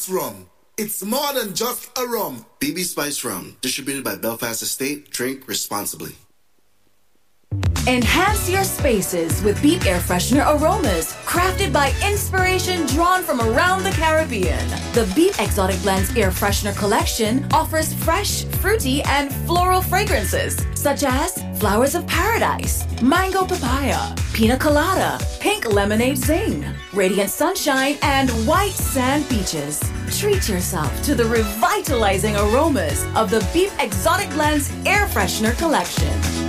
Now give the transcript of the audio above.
Spice Rum. It's more than just a rum. BB Spice Rum, distributed by Belfast Estate. Drink responsibly. Enhance your spaces with Beat Air Freshener aromas, crafted by inspiration drawn from around the Caribbean. The Beat Exotic Blends Air Freshener collection offers fresh, fruity, and floral fragrances, such as flowers of paradise, mango papaya, pina colada, pink lemonade zing, radiant sunshine, and white sand beaches. Treat yourself to the revitalizing aromas of the Beat Exotic Blends Air Freshener collection.